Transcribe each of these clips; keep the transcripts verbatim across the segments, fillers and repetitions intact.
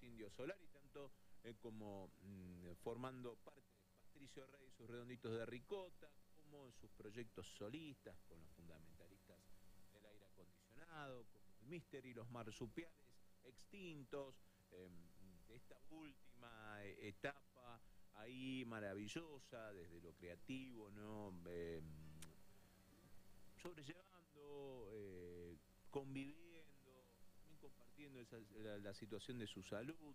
Indio Solari, tanto eh, como mmm, formando parte de Patricio Rey y sus Redonditos de Ricota, como en sus proyectos solistas con los fundamentalistas del aire acondicionado, como el Mister y los marsupiales extintos, eh, esta última etapa ahí maravillosa desde lo creativo, ¿no? Eh, sobrellevando, eh, conviviendo, también compartiendo esa, la, la situación de su salud,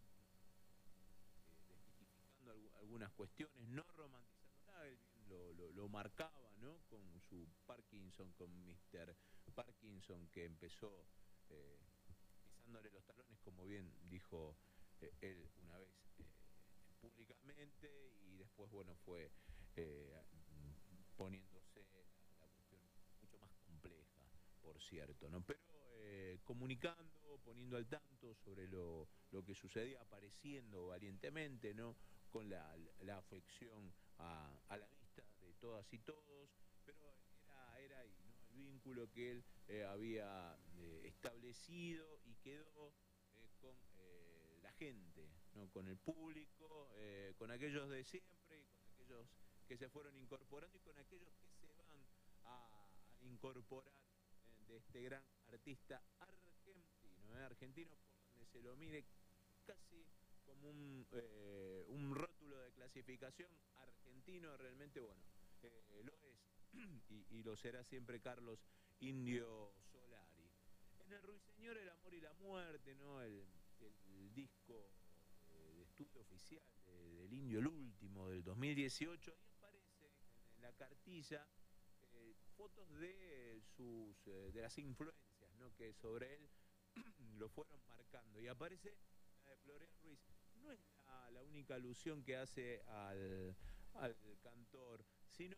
eh, desmitificando alg algunas cuestiones, no romantizando nada, él lo, lo, lo marcaba, ¿no? Con su Parkinson, con Mister Parkinson, que empezó eh, pisándole los talones, como bien dijo eh, él una vez eh, públicamente, y después, bueno, fue eh, poniéndose la, la cuestión mucho más compleja, por cierto, ¿no? Pero eh, comunicando, poniendo al tanto sobre lo, lo que sucedía, apareciendo valientemente, ¿no? Con la, la afección a, a la vista de todas y todos, pero era, era ahí, ¿no? El vínculo que él eh, había eh, establecido y quedó eh, con eh, la gente, ¿no? Con el público, eh, con aquellos de siempre y con aquellos que se fueron incorporando y con aquellos que se van a incorporar eh, de este gran artista argentino, ¿eh? Argentino por donde se lo mire, casi como un, eh, un rótulo de clasificación argentino, realmente, bueno, eh, lo es y, y lo será siempre Carlos Indio Solari. En el Ruiseñor, El amor y la muerte, ¿no? El, el disco eh, de estudio oficial de, del Indio, el último, del dos mil dieciocho, y aparece en, en la cartilla eh, fotos de sus eh, de las influencias, ¿no? Que sobre él lo fueron marcando, y aparece la de Florian Ruiz. No es la, la única alusión que hace al, al cantor, sino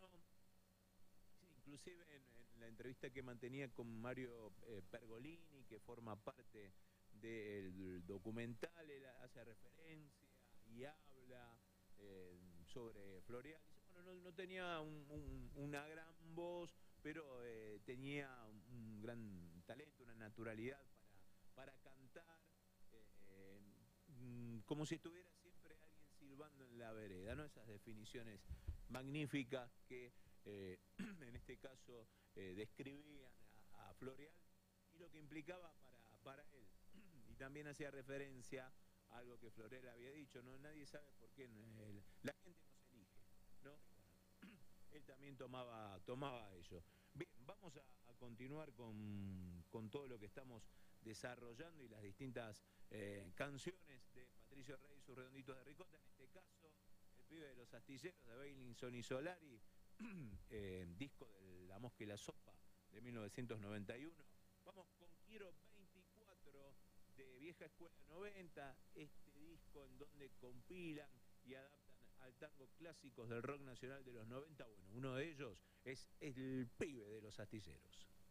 inclusive en, en la entrevista que mantenía con Mario eh, Pergolini, que forma parte del documental, él hace referencia y habla eh, sobre Floreal. Dice, bueno, no, no tenía un, un, una gran voz, pero eh, tenía un, un gran talento, una naturalidad para, para cantar, eh, mm, como si estuviera siempre alguien silbando en la vereda, ¿no? Esas definiciones magníficas que eh, en este caso eh, describían a, a Floreal y lo que implicaba para, para él. Y también hacía referencia a algo que Floreal había dicho, ¿no? Nadie sabe por qué el, la gente no se elige, ¿no? Bueno, él también tomaba, tomaba ello. Bien, vamos a, a continuar con, con todo lo que estamos desarrollando y las distintas eh, canciones de Patricio Rey y sus Redonditos de Ricota, en este caso El pibe de los astilleros de Bailinson y Solari, eh, disco de La mosca y la sopa de mil novecientos noventa y uno. Vamos con Quiero veinticuatro de Vieja Escuela noventa, este disco en donde compilan y adaptan al tango clásicos del rock nacional de los noventa. Bueno, uno de ellos es El pibe de los astilleros.